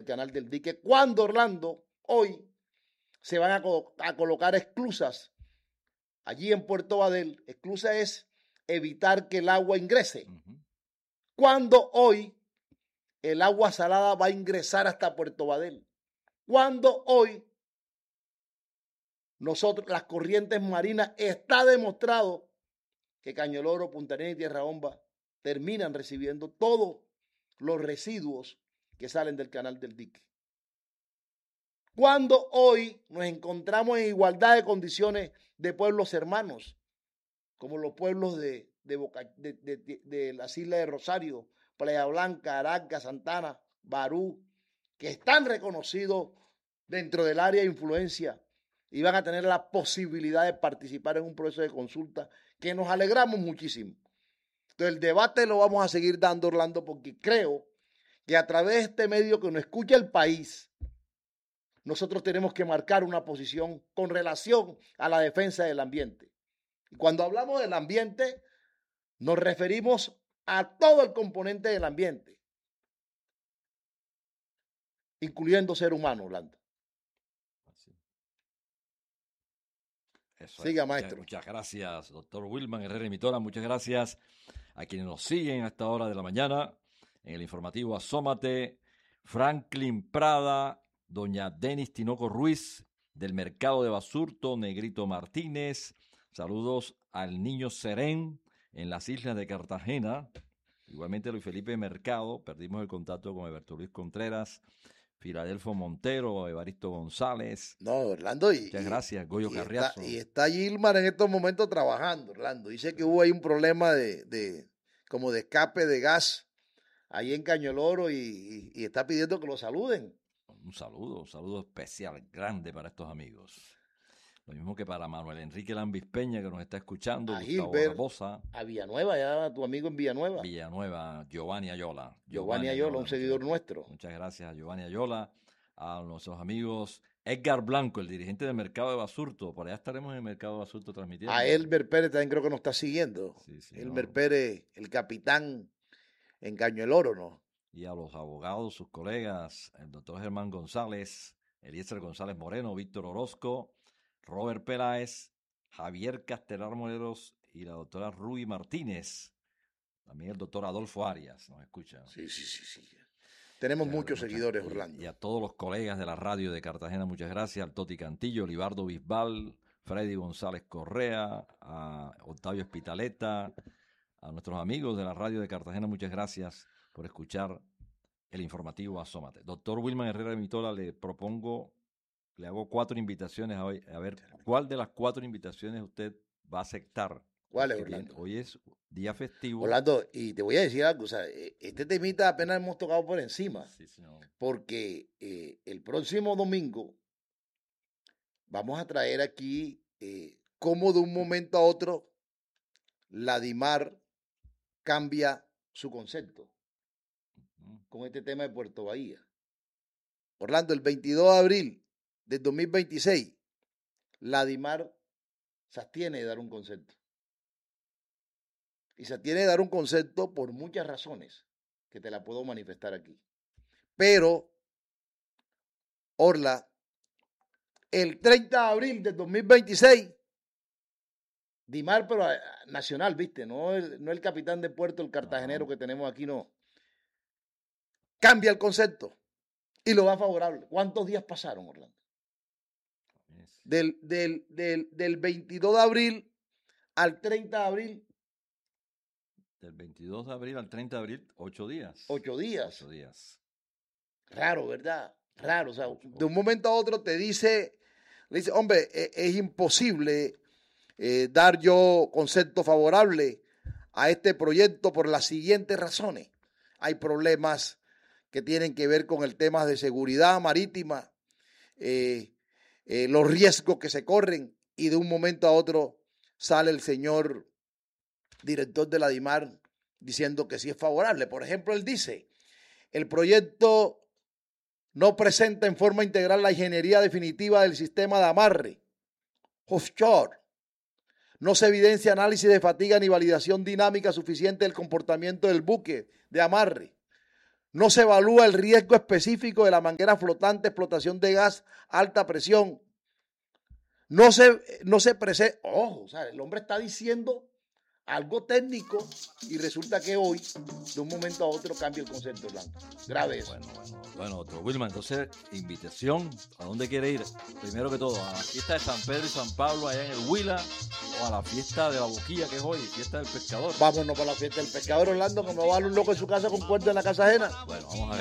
canal del dique, cuando Orlando hoy se van a colocar esclusas allí en Puerto Badel. Esclusa es evitar que el agua ingrese. Cuando hoy el agua salada va a ingresar hasta Puerto Badel. Cuando hoy nosotros, las corrientes marinas, está demostrado que Caño El Oro, Punta Arenas y Tierra Honda terminan recibiendo todos los residuos que salen del canal del dique. Cuando hoy nos encontramos en igualdad de condiciones de pueblos hermanos, como los pueblos de las islas de Rosario, Playa Blanca, Aragua, Santana, Barú, que están reconocidos dentro del área de influencia y van a tener la posibilidad de participar en un proceso de consulta que nos alegramos muchísimo. Entonces el debate lo vamos a seguir dando, Orlando, porque creo que a través de este medio que nos escucha el país, nosotros tenemos que marcar una posición con relación a la defensa del ambiente. Y cuando hablamos del ambiente, nos referimos a todo el componente del ambiente, incluyendo ser humano, Orlando. Eso Siga, es. maestro. Muchas gracias, doctor Wilman Herrera y Mitola. Muchas gracias a quienes nos siguen a esta hora de la mañana en el informativo Asómate. Franklin Prada, doña Denis Tinoco Ruiz, del Mercado de Basurto, Negrito Martínez. Saludos al niño Serén en las islas de Cartagena. Igualmente Luis Felipe Mercado, perdimos el contacto con Alberto Luis Contreras, Filadelfo Montero, Evaristo González. No, Orlando, muchas gracias, Goyo Carriazo. Y está Gilmar en estos momentos trabajando, Orlando. Dice que hubo ahí un problema como de escape de gas ahí en Caño El Oro y está pidiendo que lo saluden. Un saludo especial, grande para estos amigos. Lo mismo que para Manuel Enrique Lambis Peña, que nos está escuchando, a Gustavo Gilbert, Barbosa. A Villanueva, ya tu amigo en Villanueva. Villanueva, Giovanni Ayola. Giovanni Ayola, un seguidor nuestro. Muchas gracias a Giovanni Ayola, a nuestros amigos Edgar Blanco, el dirigente del Mercado de Basurto. Por allá estaremos en el Mercado de Basurto transmitiendo. A Elmer Pérez también creo que nos está siguiendo. Sí, Elmer Pérez, el capitán en Caño El Oro, ¿no? Y a los abogados, sus colegas, el doctor Germán González, Eliezer González Moreno, Víctor Orozco, Robert Peláez, Javier Castelar Morelos y la doctora Ruby Martínez. También el doctor Adolfo Arias nos escucha. Sí. Tenemos muchos seguidores, Orlando. Y a todos los colegas de la radio de Cartagena, muchas gracias. Al Toti Cantillo, Libardo Bisbal, Freddy González Correa, a Octavio Espitaleta, a nuestros amigos de la radio de Cartagena, muchas gracias por escuchar el informativo Asómate. Doctor Wilman Herrera de Mitola, le hago 4 invitaciones hoy. A ver, ¿cuál de las 4 invitaciones usted va a aceptar? ¿Cuál es, Orlando? Hoy es día festivo. Orlando, y te voy a decir algo, o sea, este temita apenas hemos tocado por encima. Sí, señor. Porque el próximo domingo vamos a traer aquí cómo de un momento a otro la DIMAR cambia su concepto con este tema de Puerto Bahía. Orlando, el 22 de abril del 2026, la DIMAR se abstiene de dar un concepto. Y se abstiene de dar un concepto por muchas razones que te la puedo manifestar aquí. Pero, Orla, el 30 de abril del 2026, DIMAR, pero nacional, ¿viste? No el capitán de puerto, el cartagenero que tenemos aquí, no. Cambia el concepto y lo da favorable. ¿Cuántos días pasaron, Orlando? Del 22 de abril al 30 de abril. Del 22 de abril al 30 de abril, 8 días. 8 días. 8 días. Raro, ¿verdad? Raro. O sea, de un momento a otro le dice, hombre, es imposible dar yo concepto favorable a este proyecto por las siguientes razones. Hay problemas que tienen que ver con el tema de seguridad marítima, los riesgos que se corren, y de un momento a otro sale el señor director de la DIMAR diciendo que sí es favorable. Por ejemplo, él dice, el proyecto no presenta en forma integral la ingeniería definitiva del sistema de amarre offshore. No se evidencia análisis de fatiga ni validación dinámica suficiente del comportamiento del buque de amarre. No se evalúa el riesgo específico de la manguera flotante, explotación de gas, alta presión. No se presenta, ojo, o sea, el hombre está diciendo algo técnico y resulta que hoy, de un momento a otro, cambia el concepto blanco. Grave eso. Bueno, doctor Wilman, entonces, invitación, ¿a dónde quiere ir? Primero que todo, ¿a la fiesta de San Pedro y San Pablo allá en el Huila o a la fiesta de la Boquilla, que es hoy, fiesta del pescador? Vámonos para la fiesta del pescador, Orlando, que me va a dar un loco en su casa con cuerda en la casa ajena. Bueno, vamos a ver.